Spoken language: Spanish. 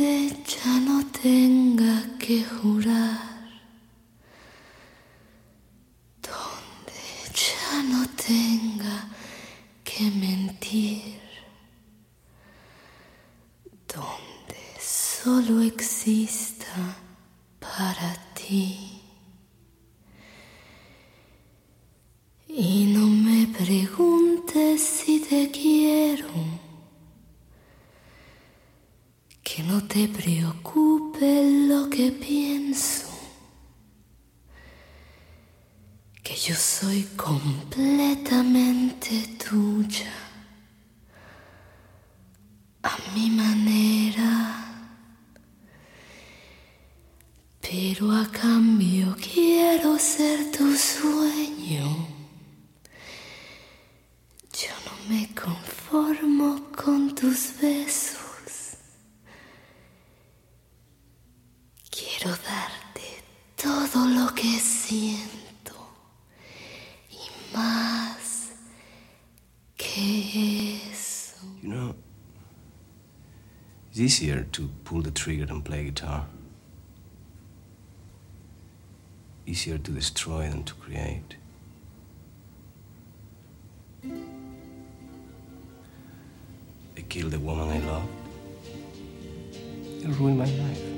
donde ya no tenga que jurar, donde ya no tenga que mentir, donde solo exista para ti. Y no me preguntes si te quiero, que no te preocupe lo que pienso, que yo soy completamente tuya, a mi manera. Pero a cambio quiero ser tu sueño. Yo no me conformo con tus besos. Quiero darte todo lo que siento y más que eso. You know, it's easier to pull the trigger than play guitar. Easier to destroy than to create. They killed the woman I loved. They ruined my life.